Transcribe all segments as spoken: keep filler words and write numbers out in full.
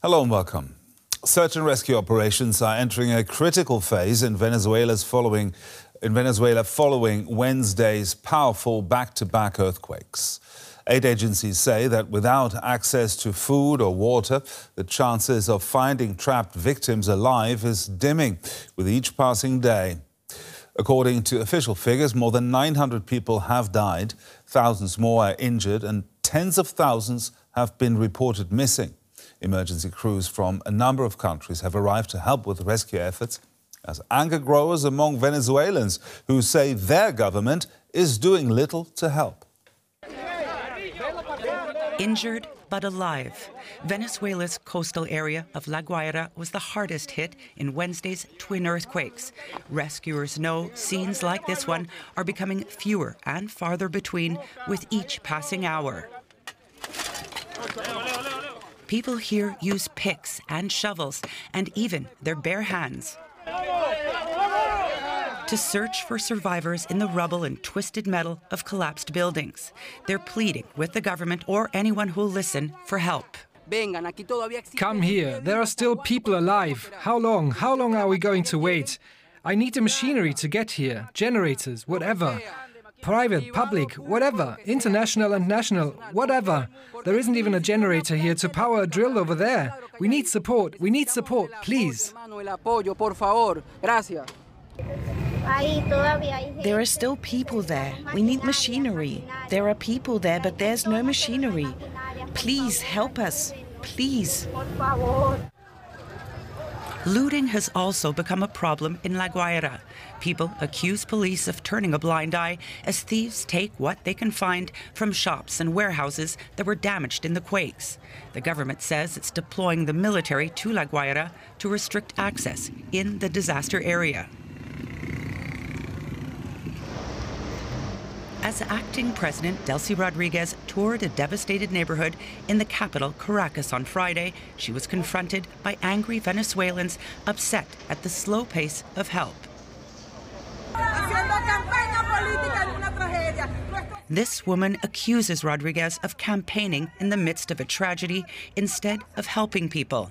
Hello and welcome. Search and rescue operations are entering a critical phase in Venezuela's following, in Venezuela following Wednesday's powerful back-to-back earthquakes. Aid agencies say that without access to food or water, the chances of finding trapped victims alive is dimming with each passing day. According to official figures, more than nine hundred people have died, thousands more are injured, and tens of thousands have been reported missing. Emergency crews from a number of countries have arrived to help with rescue efforts, as anger grows among Venezuelans who say their government is doing little to help. Injured but alive, Venezuela's coastal area of La Guaira was the hardest hit in Wednesday's twin earthquakes. Rescuers know scenes like this one are becoming fewer and farther between with each passing hour. People here use picks and shovels and even their bare hands to search for survivors in the rubble and twisted metal of collapsed buildings. They're pleading with the government or anyone who'll listen for help. Come here. There are still people alive. How long? How long are we going to wait? I need the machinery to get here. Generators, whatever. Private, public, whatever. International and national, whatever. There isn't even a generator here to power a drill over there. We need support. We need support, please. There are still people there. We need machinery. There are people there, but there's no machinery. Please help us. Please. Looting has also become a problem in La Guaira. People accuse police of turning a blind eye as thieves take what they can find from shops and warehouses that were damaged in the quakes. The government says it's deploying the military to La Guaira to restrict access in the disaster area. As acting president, Delcy Rodriguez toured a devastated neighborhood in the capital, Caracas, on Friday, she was confronted by angry Venezuelans upset at the slow pace of help. This woman accuses Rodriguez of campaigning in the midst of a tragedy instead of helping people.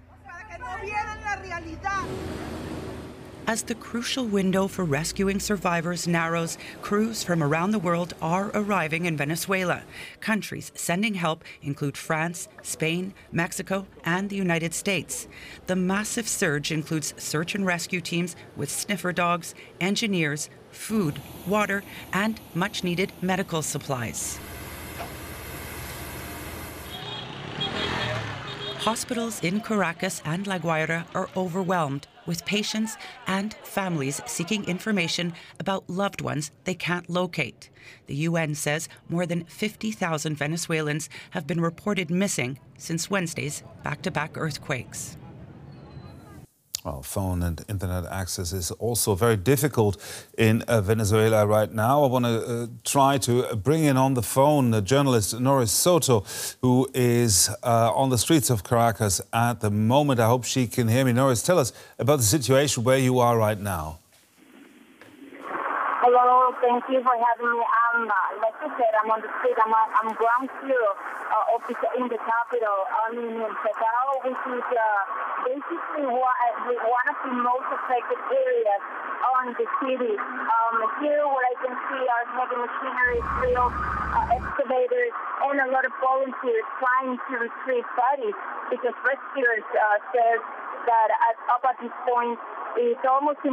As the crucial window for rescuing survivors narrows, crews from around the world are arriving in Venezuela. Countries sending help include France, Spain, Mexico, and the United States. The massive surge includes search and rescue teams with sniffer dogs, engineers, food, water, and much-needed medical supplies. Hospitals in Caracas and La Guaira are overwhelmed with patients and families seeking information about loved ones they can't locate. The U N says more than fifty thousand Venezuelans have been reported missing since Wednesday's back-to-back earthquakes. Well, phone and internet access is also very difficult in uh, Venezuela right now. I want to uh, try to bring in on the phone the journalist Norris Soto, who is uh, on the streets of Caracas at the moment. I hope she can hear me. Norris, tell us about the situation where you are right now. Hello, thank you for having me. Um, like you said, I'm on the street. I'm, I'm ground zero uh, office in the capital. I'm in Chacao, which is uh, basically one of the most affected areas on the city. Um, here, what I can see are heavy machinery, drills, uh, excavators, and a lot of volunteers trying to retrieve bodies because rescuers uh, says that at, up at this point, it's almost impossible